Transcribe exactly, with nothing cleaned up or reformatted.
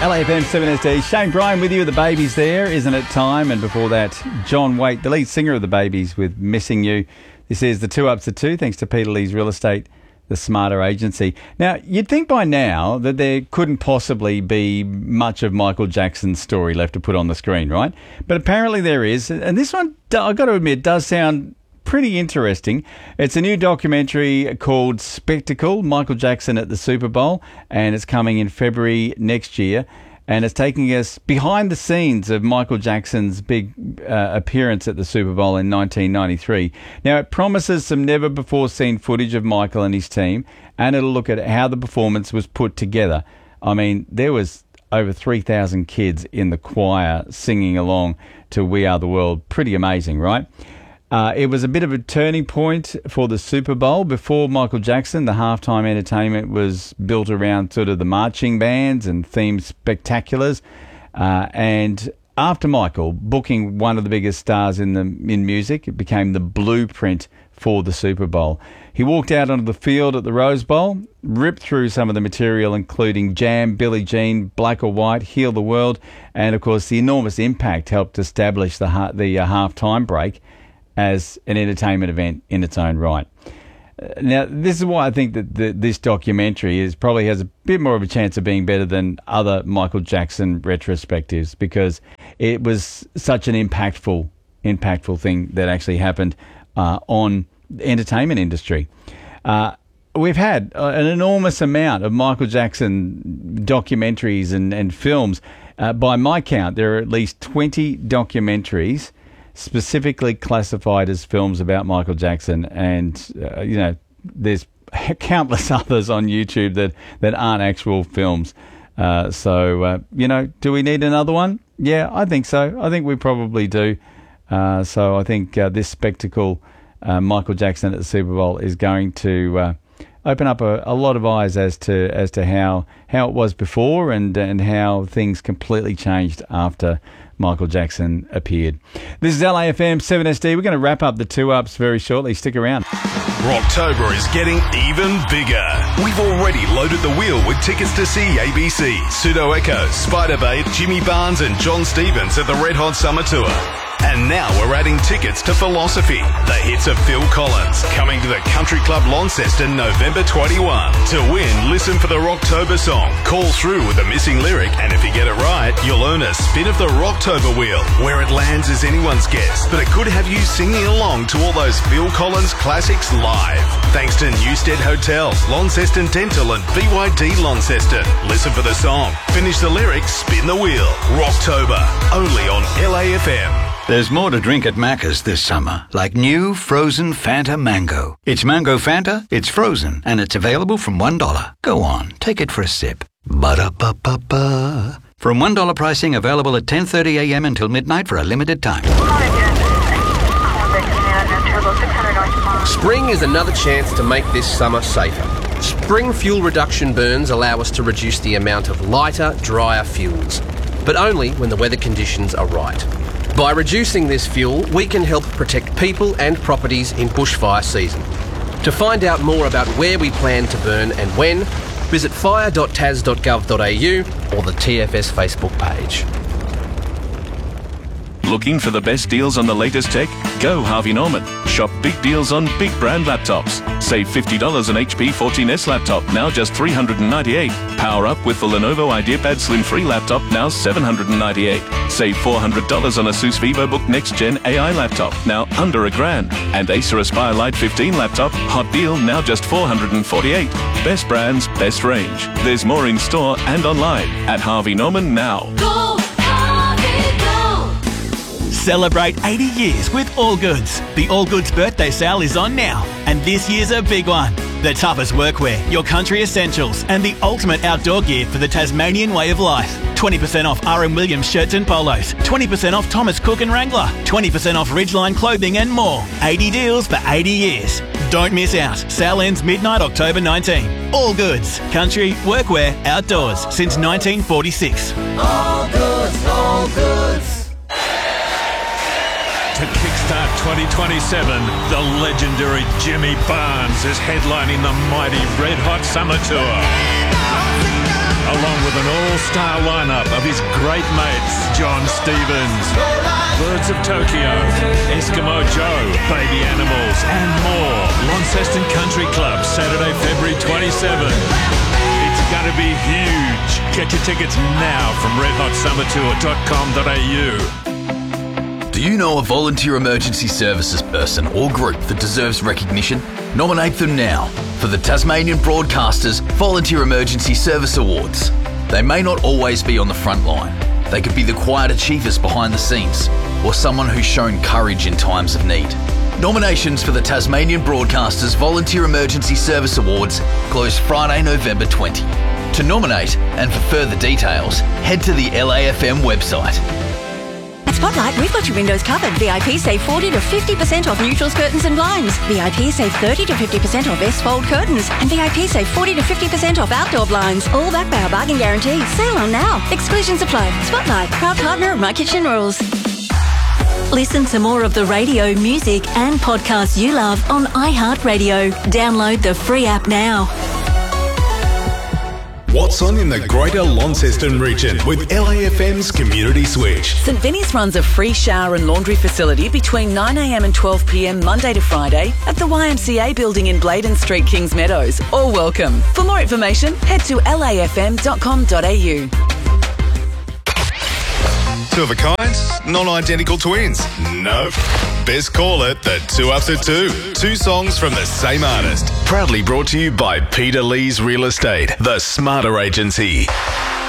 L A F M seven S D. Shane Bryan with you, the Babies there, isn't it time? And before that, John Waite, the lead singer of the Babies, with Missing You. This is the Two Ups to Two, thanks to Peter Lee's Real Estate, the smarter agency. Now, you'd think by now that there couldn't possibly be much of Michael Jackson's story left to put on the screen, right? But apparently there is. And this one, I've got to admit, does sound pretty interesting. It's a new documentary called Spectacle, Michael Jackson at the Super Bowl, and it's coming in February next year. And it's taking us behind the scenes of Michael Jackson's big uh, appearance at the Super Bowl in nineteen ninety-three. Now, it promises some never-before-seen footage of Michael and his team, and it'll look at how the performance was put together. I mean, there was over three thousand kids in the choir singing along to We Are the World. Pretty amazing, right? Uh, it was a bit of a turning point for the Super Bowl. Before Michael Jackson, the halftime entertainment was built around sort of the marching bands and themed spectaculars. Uh, and after Michael booking one of the biggest stars in the in music, it became the blueprint for the Super Bowl. He walked out onto the field at the Rose Bowl, ripped through some of the material, including Jam, Billie Jean, Black or White, Heal the World, and of course the enormous impact helped establish the ha- the uh, halftime break as an entertainment event in its own right. Uh, now, this is why I think that the, this documentary is probably has a bit more of a chance of being better than other Michael Jackson retrospectives, because it was such an impactful, impactful thing that actually happened uh, on the entertainment industry. Uh, we've had uh, an enormous amount of Michael Jackson documentaries and, and films. Uh, by my count, there are at least twenty documentaries specifically classified as films about Michael Jackson, and uh, you know, there's countless others on YouTube that that aren't actual films. Uh, so uh, you know, do we need another one? Yeah, I think so. I think we probably do. Uh, so I think uh, this spectacle, uh, Michael Jackson at the Super Bowl, is going to uh, open up a, a lot of eyes as to as to how how it was before, and and how things completely changed after Michael Jackson appeared. This is L A F M seven S D. We're going to wrap up the Two Ups very shortly. Stick around. Rocktober is getting even bigger. We've already loaded the wheel with tickets to see A B C, Pseudo Echo, Spiderbait, Jimmy Barnes and John Stevens at the Red Hot Summer Tour. And now we're adding tickets to Philosophy, the hits of Phil Collins, coming to the Country Club Launceston November twenty-first. To win, listen for the Rocktober song, call through with a missing lyric, and if you get it right, you'll earn a spin of the Rocktober wheel. Where it lands is anyone's guess, but it could have you singing along to all those Phil Collins classics live. Thanks to Newstead Hotel, Launceston Dental and B Y D Launceston. Listen for the song, finish the lyric, spin the wheel. Rocktober, only on L A F M. There's more to drink at Macca's this summer, like new frozen Fanta Mango. It's Mango Fanta, it's frozen, and it's available from one dollar. Go on, take it for a sip. Ba-da-ba-ba-ba. From one dollar pricing, available at ten thirty a.m. until midnight for a limited time. Spring is another chance to make this summer safer. Spring fuel reduction burns allow us to reduce the amount of lighter, drier fuels, but only when the weather conditions are right. By reducing this fuel, we can help protect people and properties in bushfire season. To find out more about where we plan to burn and when, visit fire dot t a s dot gov dot a u or the T F S Facebook page. Looking for the best deals on the latest tech? Go Harvey Norman. Shop big deals on big brand laptops. Save fifty dollars on H P fourteen S laptop, now just three hundred ninety-eight dollars. Power up with the Lenovo IdeaPad Slim three laptop, now seven hundred ninety-eight dollars. Save four hundred dollars on Asus VivoBook Next Gen A I laptop, now under a grand. And Acer Aspire Lite fifteen laptop, hot deal, now just four hundred forty-eight dollars. Best brands, best range. There's more in store and online at Harvey Norman now. Go, Harvey, go! Celebrate eighty years with All Goods. The All Goods birthday sale is on now, and this year's a big one. The toughest workwear, your country essentials, and the ultimate outdoor gear for the Tasmanian way of life. twenty percent off R M Williams shirts and polos, twenty percent off Thomas Cook and Wrangler, twenty percent off Ridgeline clothing and more. eighty deals for eighty years. Don't miss out. Sale ends midnight October nineteenth. All Goods. Country, workwear, outdoors since nineteen forty-six. All Goods, All Goods. To kickstart twenty twenty-seven, the legendary Jimmy Barnes is headlining the mighty Red Hot Summer Tour. Along with an all-star lineup of his great mates, John Stevens, Birds of Tokyo, Eskimo Joe, Baby Animals, and more. Launceston Country Club, Saturday, February twenty-seventh. It's going to be huge. Get your tickets now from red hot summer tour dot com dot a u. Do you know a volunteer emergency services person or group that deserves recognition? Nominate them now for the Tasmanian Broadcasters Volunteer Emergency Service Awards. They may not always be on the front line. They could be the quiet achievers behind the scenes or someone who's shown courage in times of need. Nominations for the Tasmanian Broadcasters Volunteer Emergency Service Awards close Friday, November twentieth. To nominate and for further details, head to the L A F M website. At Spotlight, we've got your windows covered. V I P save forty to fifty percent off neutrals, curtains and blinds. V I P save thirty to fifty percent off S-fold curtains. And V I P save forty to fifty percent off outdoor blinds. All backed by our bargain guarantee. Sale on now. Exclusions apply. Spotlight, proud partner of My Kitchen Rules. Listen to more of the radio, music and podcasts you love on iHeartRadio. Download the free app now. What's on in the Greater Launceston region with L A F M's Community Switch? St Vinny's runs a free shower and laundry facility between nine a m and twelve p m Monday to Friday at the Y M C A building in Bladen Street, Kings Meadows. All welcome. For more information, head to L A F M dot com dot a u. Two of a kind, non-identical twins. Nope. Best call it the Two Ups at Two. Two songs from the same artist. Proudly brought to you by Peter Lee's Real Estate, the Smarter Agency.